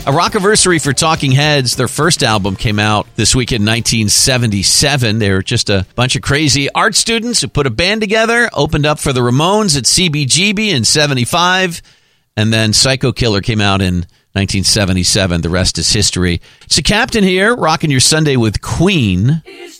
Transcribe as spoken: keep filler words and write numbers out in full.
A rockiversary for Talking Heads. Their first album came out this week in nineteen seventy-seven. They were just a bunch of crazy art students who put a band together, opened up for the Ramones at C B G B in seventy-five, and then Psycho Killer came out in nineteen seventy-seven. The rest is history. It's the Captain here, rocking your Sunday with Queen.